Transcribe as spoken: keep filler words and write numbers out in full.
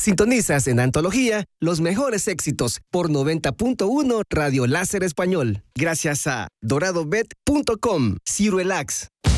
Sintonizas en Antología los mejores éxitos por noventa punto uno Radio Láser Español. Gracias a dorado bet punto com, Cirelax.